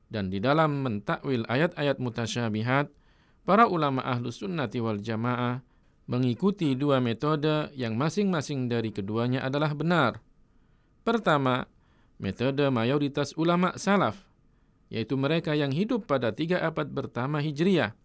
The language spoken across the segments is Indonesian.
Dan di dalam mentakwil ayat-ayat mutasyabihat, para ulama ahlus sunnati wal jamaah mengikuti dua metode yang masing-masing dari keduanya adalah benar. Pertama, metode mayoritas ulama salaf, yaitu mereka yang hidup pada 3 abad pertama Hijriah.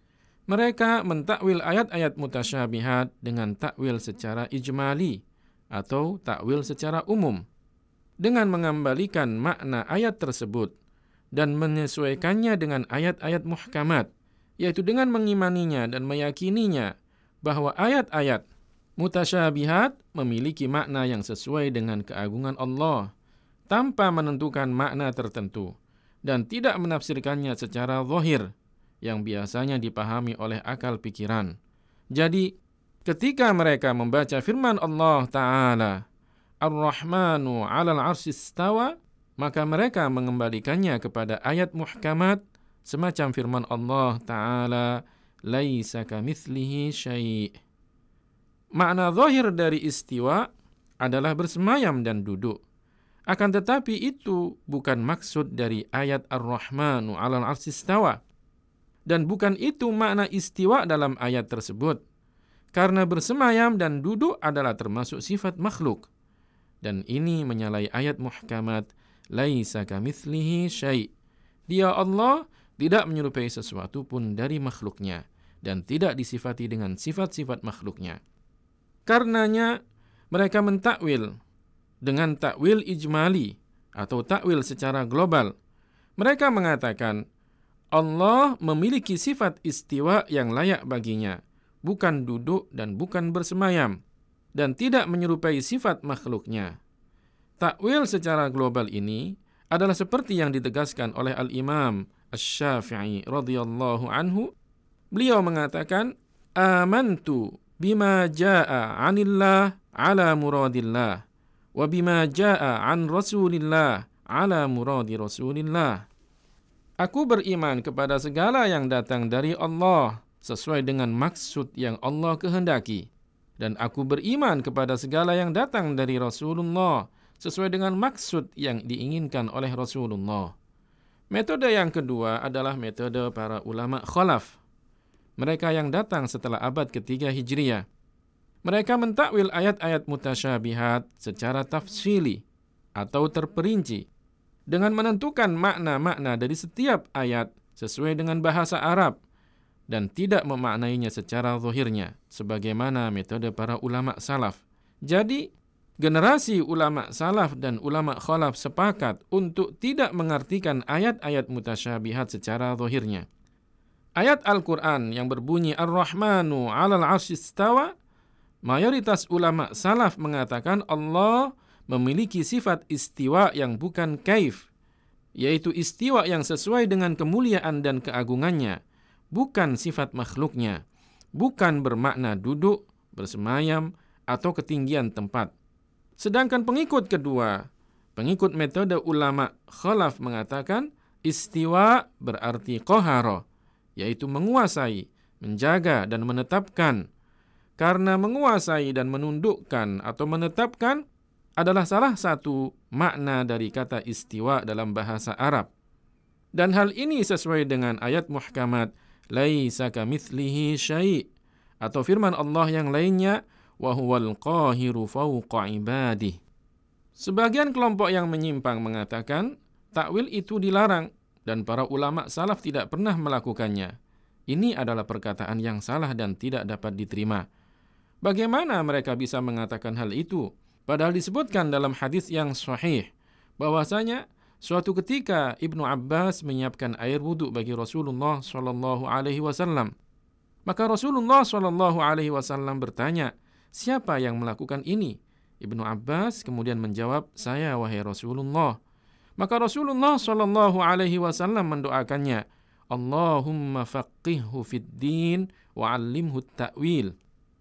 Mereka mentakwil ayat-ayat mutasyabihat dengan takwil secara ijmali atau takwil secara umum, dengan mengembalikan makna ayat tersebut dan menyesuaikannya dengan ayat-ayat muhkamat, yaitu dengan mengimaninya dan meyakininya bahwa ayat-ayat mutasyabihat memiliki makna yang sesuai dengan keagungan Allah tanpa menentukan makna tertentu dan tidak menafsirkannya secara zahir yang biasanya dipahami oleh akal pikiran. Jadi, ketika mereka membaca firman Allah Ta'ala, Ar-Rahmanu 'alal 'arsy istawa, maka mereka mengembalikannya kepada ayat muhkamat semacam firman Allah Ta'ala, Laisa kamitslihi syai'. Makna zahir dari istiwa adalah bersemayam dan duduk. Akan tetapi itu bukan maksud dari ayat Ar-Rahmanu 'alal 'arsy istawa. Dan bukan itu makna istiwa dalam ayat tersebut. Karena bersemayam dan duduk adalah termasuk sifat makhluk. Dan ini menyalahi ayat muhkamat, Laisa kamitslihi syai'. Dia Allah tidak menyerupai sesuatu pun dari makhluknya dan tidak disifati dengan sifat-sifat makhluknya. Karenanya mereka mentakwil dengan takwil ijmali atau takwil secara global. Mereka mengatakan Allah memiliki sifat istiwa yang layak baginya, bukan duduk dan bukan bersemayam, dan tidak menyerupai sifat makhluknya. Takwil secara global ini adalah seperti yang ditegaskan oleh Al-Imam Asy-Syafi'i radhiyallahu anhu. Beliau mengatakan, Amantu bima jaa'a 'anillah 'ala muradillah wa bima jaa'a 'an Rasulillah 'ala muradi Rasulillah. Aku beriman kepada segala yang datang dari Allah sesuai dengan maksud yang Allah kehendaki. Dan aku beriman kepada segala yang datang dari Rasulullah sesuai dengan maksud yang diinginkan oleh Rasulullah. Metode yang kedua adalah metode para ulama khalaf. Mereka yang datang setelah abad ketiga Hijriah. Mereka mentakwil ayat-ayat mutasyabihat secara tafsili atau terperinci, dengan menentukan makna-makna dari setiap ayat sesuai dengan bahasa Arab dan tidak memaknainya secara zahirnya sebagaimana metode para ulama salaf. Jadi, generasi ulama salaf dan ulama khalaf sepakat untuk tidak mengartikan ayat-ayat mutasyabihat secara zahirnya. Ayat Al-Quran yang berbunyi Ar-Rahmanu 'alal 'arsy istawa, mayoritas ulama salaf mengatakan Allah memiliki sifat istiwa yang bukan kaif, yaitu istiwa yang sesuai dengan kemuliaan dan keagungannya, bukan sifat makhluknya, bukan bermakna duduk, bersemayam, atau ketinggian tempat. Sedangkan pengikut kedua, pengikut metode ulama khalaf mengatakan istiwa berarti qahara, yaitu menguasai, menjaga, dan menetapkan. Karena menguasai dan menundukkan atau menetapkan adalah salah satu makna dari kata istiwa dalam bahasa Arab. Dan hal ini sesuai dengan ayat muhkamat Laisa kamitslihi syai' atau firman Allah yang lainnya wa huwal qahiru fawqa ibadih. Sebagian kelompok yang menyimpang mengatakan takwil itu dilarang dan para ulama salaf tidak pernah melakukannya. Ini adalah perkataan yang salah dan tidak dapat diterima. Bagaimana mereka bisa mengatakan hal itu? Padahal disebutkan dalam hadis yang sahih bahwasanya suatu ketika Ibnu Abbas menyiapkan air wudhu bagi Rasulullah sallallahu alaihi wasallam. Maka Rasulullah sallallahu alaihi wasallam bertanya, "Siapa yang melakukan ini?" Ibnu Abbas kemudian menjawab, "Saya wahai Rasulullah." Maka Rasulullah sallallahu alaihi wasallam mendoakannya, "Allahumma faqihhu fid din wa 'allimhu at-ta'wil."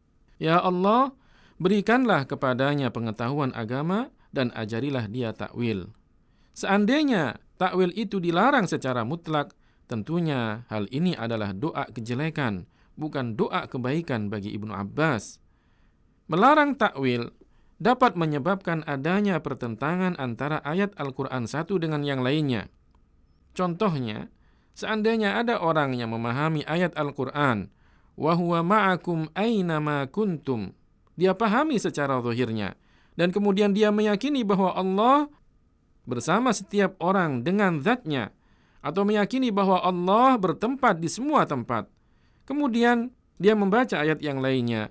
Ya Allah, berikanlah kepadanya pengetahuan agama dan ajarilah dia takwil. Seandainya takwil itu dilarang secara mutlak, tentunya hal ini adalah doa kejelekan, bukan doa kebaikan bagi Ibnu Abbas. Melarang takwil dapat menyebabkan adanya pertentangan antara ayat Al-Quran satu dengan yang lainnya. Contohnya, seandainya ada orang yang memahami ayat Al-Quran, wa huwa ma'akum aynama kuntum, dia pahami secara zahirnya, dan kemudian dia meyakini bahwa Allah bersama setiap orang dengan zatnya, atau meyakini bahwa Allah bertempat di semua tempat. Kemudian dia membaca ayat yang lainnya,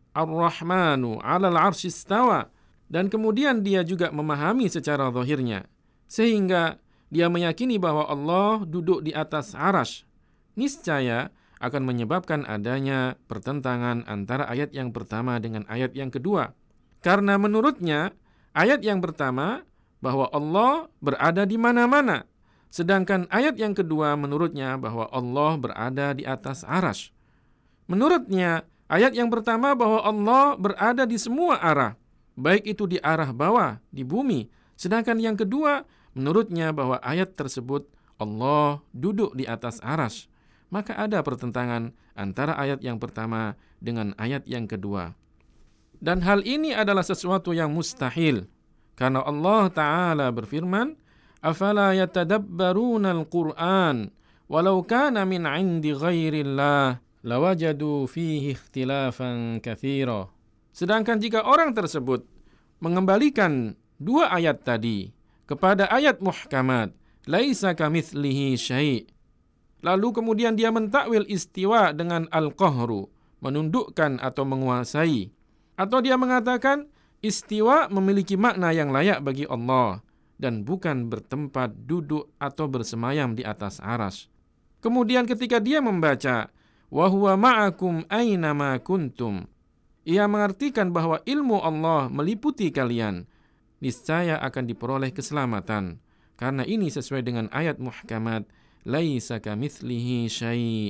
Ar-Rahmanu 'alal 'arsy istawa, dan kemudian dia juga memahami secara zahirnya, sehingga dia meyakini bahwa Allah duduk di atas arasy. Niscaya akan menyebabkan adanya pertentangan antara ayat yang pertama dengan ayat yang kedua. Karena menurutnya, ayat yang pertama bahwa Allah berada di mana-mana, sedangkan ayat yang kedua menurutnya bahwa Allah berada di atas arasy. Menurutnya, ayat yang pertama bahwa Allah berada di semua arah, baik itu di arah bawah, di bumi, sedangkan yang kedua menurutnya bahwa ayat tersebut Allah duduk di atas arasy. Maka ada pertentangan antara ayat yang pertama dengan ayat yang kedua. Dan hal ini adalah sesuatu yang mustahil, karena Allah Ta'ala berfirman, "Afala yatadabbaruna al-Qur'an, walau kana min 'indi ghairillah, lawajadu fihi ikhtilafan katsira." Sedangkan jika orang tersebut mengembalikan dua ayat tadi kepada ayat muhkamat, laisa kamitslihi syai', lalu kemudian dia mentakwil istiwa dengan al-qahru, menundukkan atau menguasai, atau dia mengatakan istiwa memiliki makna yang layak bagi Allah dan bukan bertempat duduk atau bersemayam di atas arasy. Kemudian ketika dia membaca wa huwa ma'akum aynama kuntum, ia mengartikan bahwa ilmu Allah meliputi kalian, niscaya akan diperoleh keselamatan. Karena ini sesuai dengan ayat muhkamat, laisa kamitslihi syai'.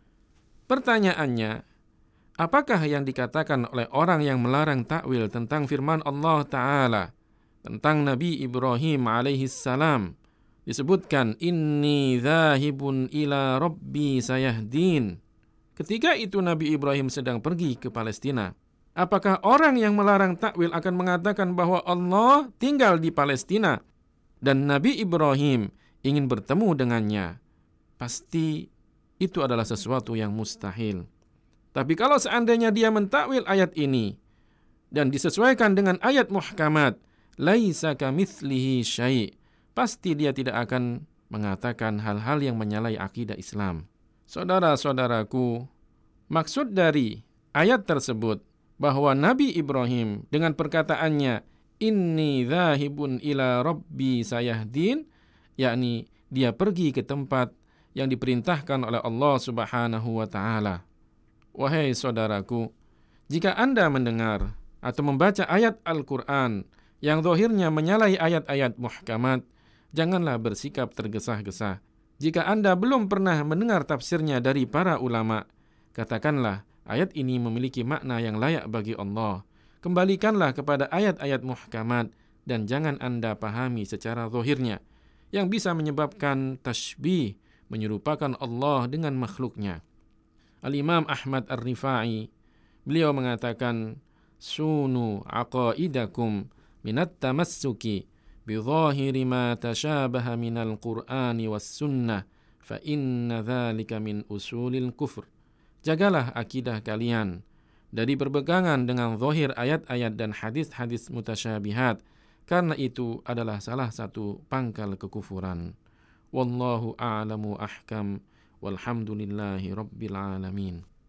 Pertanyaannya, apakah yang dikatakan oleh orang yang melarang takwil tentang firman Allah Ta'ala tentang Nabi Ibrahim alaihissalam? Disebutkan, inni dzahibun ila rabbi sayahdin. Ketika itu Nabi Ibrahim sedang pergi ke Palestina. Apakah orang yang melarang takwil akan mengatakan bahwa Allah tinggal di Palestina dan Nabi Ibrahim ingin bertemu dengannya? Pasti itu adalah sesuatu yang mustahil. Tapi kalau seandainya dia mentakwil ayat ini dan disesuaikan dengan ayat muhkamat, laisa kamitslihi syai', pasti dia tidak akan mengatakan hal-hal yang menyalahi akidah Islam. Saudara-saudaraku, maksud dari ayat tersebut bahwa Nabi Ibrahim dengan perkataannya inni dzahibun ila rabbi sayahdin, yakni dia pergi ke tempat yang diperintahkan oleh Allah Subhanahu wa taala. Wahai saudaraku, jika Anda mendengar atau membaca ayat Al-Quran yang zahirnya menyalahi ayat-ayat muhkamat, janganlah bersikap tergesa-gesa. Jika Anda belum pernah mendengar tafsirnya dari para ulama, katakanlah ayat ini memiliki makna yang layak bagi Allah. Kembalikanlah kepada ayat-ayat muhkamat dan jangan Anda pahami secara zahirnya yang bisa menyebabkan tashbih, menyerupakan Allah dengan makhluknya. Al-Imam Ahmad Ar-Rifai, beliau mengatakan, sunu aqaidakum minat tamassuki bi dhahiri ma tashabaha minal qur'ani was sunnah fa inna dzalika min usulil kufr. Jagalah akidah kalian dari berpegangan dengan zahir ayat-ayat dan hadis-hadis mutasyabihat, karena itu adalah salah satu pangkal kekufuran. Wallahu a'lamu ahkam. Walhamdulillahi rabbil alamin.